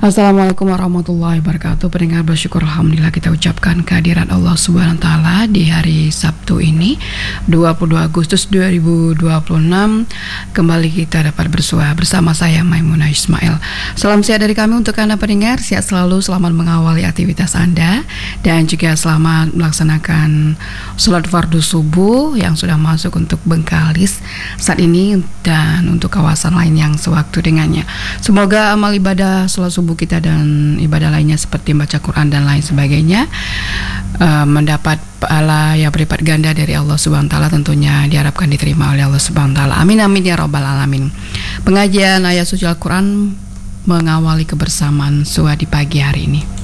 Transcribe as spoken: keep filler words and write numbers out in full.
Assalamualaikum warahmatullahi wabarakatuh. Pendengar, bersyukur alhamdulillah kita ucapkan kehadiran Allah Subhanahu wa taala di hari Sabtu ini dua puluh dua Agustus dua ribu dua puluh enam. Kembali kita dapat bersua bersama saya Maimunah Ismail. Salam sehat dari kami untuk Anda pendengar, sehat selalu, selamat mengawali aktivitas Anda dan juga selamat melaksanakan sholat fardu subuh yang sudah masuk untuk Bengkalis saat ini dan untuk kawasan lain yang sewaktu dengannya. Semoga amal ibadah sholat subuh kita dan ibadah lainnya seperti membaca Quran dan lain sebagainya uh, mendapat pahala yang berlipat ganda dari Allah Subhanahu wa taala, tentunya diharapkan diterima oleh Allah Subhanahu wa taala. Amin amin ya rabbal alamin. Pengajian ayat suci Al-Qur'an mengawali kebersamaan Suha di pagi hari ini.